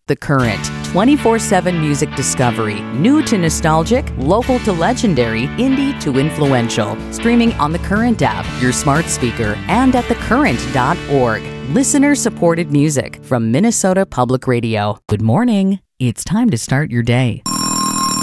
The Current, 24/7 music discovery, new to nostalgic, local to legendary, indie to influential. Streaming on the Current app, your smart speaker, and at thecurrent.org. Listener-supported music from Minnesota Public Radio. Good morning. It's time to start your day.